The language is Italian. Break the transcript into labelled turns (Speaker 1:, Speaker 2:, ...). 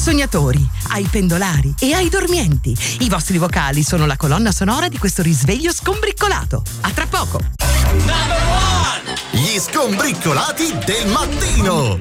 Speaker 1: sognatori, ai pendolari e ai dormienti. I vostri vocali sono la colonna sonora di questo risveglio scombriccolato. A tra poco.
Speaker 2: Gli scombriccolati del mattino.